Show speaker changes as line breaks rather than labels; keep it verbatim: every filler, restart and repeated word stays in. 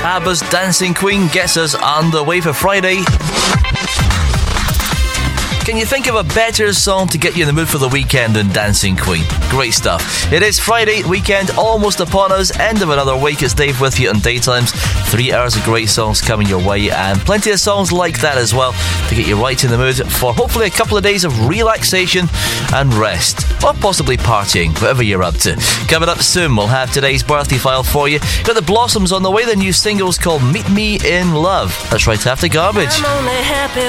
ABBA's Dancing Queen gets us underway for Friday. Can you think of a better song to get you in the mood for the weekend than Dancing Queen? Great stuff. It is Friday, weekend almost upon us, end of another week. It's Dave with you on Daytimes. Three hours of great songs coming your way, and plenty of songs like that as well to get you right in the mood for hopefully a couple of days of relaxation and rest, or possibly partying, whatever you're up to. Coming up soon, we'll have today's birthday file for you. Got the Blossoms on the way, the new single's called Meet Me in Love. That's right after Garbage.
I'm only happy